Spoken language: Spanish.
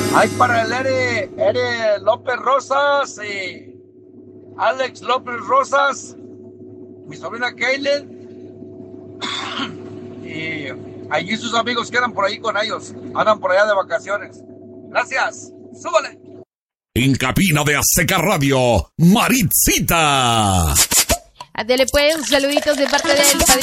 Hay para el Ere López Rosas y Alex López Rosas, mi sobrina Kaylin, y allí sus amigos quedan por ahí con ellos. Andan por allá de vacaciones. Gracias. Súbale. En cabina de Azteca Radio, Maritzita. Ándele pues, saluditos de parte del padrino.